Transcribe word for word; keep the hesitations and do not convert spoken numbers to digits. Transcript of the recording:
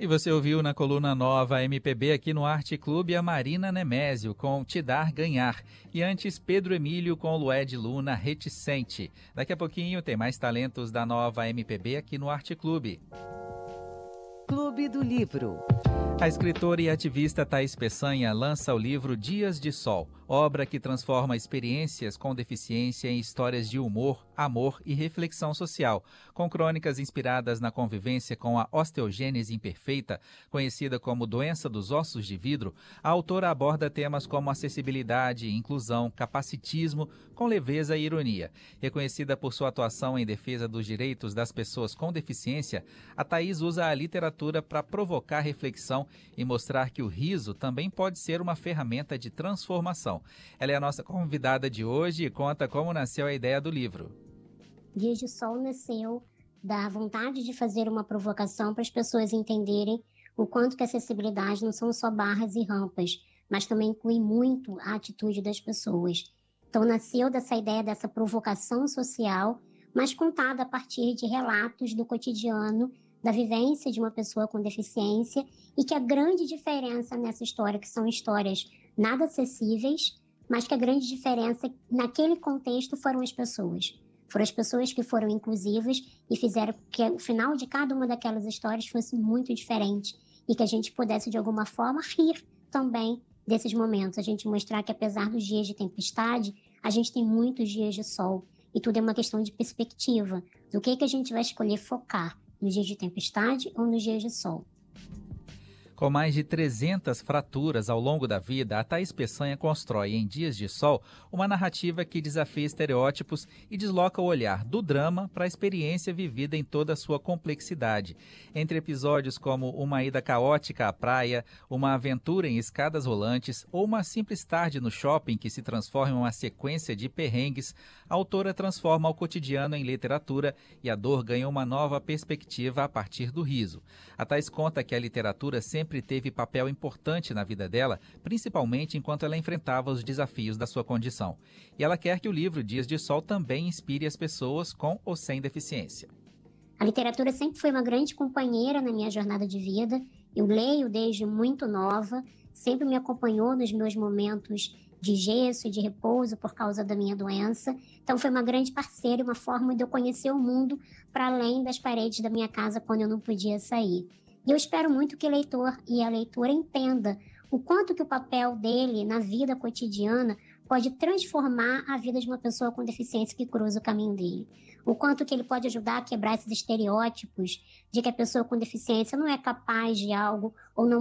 E você ouviu na coluna Nova M P B aqui no Arte Clube a Marina Nemésio com Te Dar Ganhar. E antes Pedro Emílio com Lued Luna Reticente. Daqui a pouquinho tem mais talentos da Nova M P B aqui no Arte Clube. Clube do Livro. A escritora e ativista Thaís Peçanha lança o livro Dias de Sol, obra que transforma experiências com deficiência em histórias de humor, amor e reflexão social, com crônicas inspiradas na convivência com a osteogênese imperfeita, conhecida como doença dos ossos de vidro. A autora aborda temas como acessibilidade, inclusão, capacitismo, com leveza e ironia. Reconhecida por sua atuação em defesa dos direitos das pessoas com deficiência, a Thaís usa a literatura para provocar reflexão e mostrar que o riso também pode ser uma ferramenta de transformação. Ela é a nossa convidada de hoje e conta como nasceu a ideia do livro. Dias de Sol nasceu da vontade de fazer uma provocação para as pessoas entenderem o quanto que a acessibilidade não são só barras e rampas, mas também inclui muito a atitude das pessoas. Então nasceu dessa ideia, dessa provocação social, mas contada a partir de relatos do cotidiano, da vivência de uma pessoa com deficiência, e que a grande diferença nessa história, que são histórias nada acessíveis, mas que a grande diferença naquele contexto foram as pessoas. Foram as pessoas que foram inclusivas e fizeram que o final de cada uma daquelas histórias fosse muito diferente e que a gente pudesse, de alguma forma, rir também desses momentos. A gente mostrar que, apesar dos dias de tempestade, a gente tem muitos dias de sol. E tudo é uma questão de perspectiva. Do que, que a gente vai escolher focar, nos dias de tempestade ou nos dias de sol. Com mais de trezentas fraturas ao longo da vida, a Thaís Peçanha constrói em Dias de Sol uma narrativa que desafia estereótipos e desloca o olhar do drama para a experiência vivida em toda a sua complexidade. Entre episódios como uma ida caótica à praia, uma aventura em escadas rolantes ou uma simples tarde no shopping que se transforma em uma sequência de perrengues, a autora transforma o cotidiano em literatura e a dor ganha uma nova perspectiva a partir do riso. A Thaís conta que a literatura sempre sempre teve papel importante na vida dela, principalmente enquanto ela enfrentava os desafios da sua condição. E ela quer que o livro Dias de Sol também inspire as pessoas com ou sem deficiência. A literatura sempre foi uma grande companheira na minha jornada de vida. Eu leio desde muito nova, sempre me acompanhou nos meus momentos de gesso e de repouso por causa da minha doença. Então foi uma grande parceira e uma forma de eu conhecer o mundo para além das paredes da minha casa quando eu não podia sair. E eu espero muito que o leitor e a leitora entenda o quanto que o papel dele na vida cotidiana pode transformar a vida de uma pessoa com deficiência que cruza o caminho dele. O quanto que ele pode ajudar a quebrar esses estereótipos de que a pessoa com deficiência não é capaz de algo ou não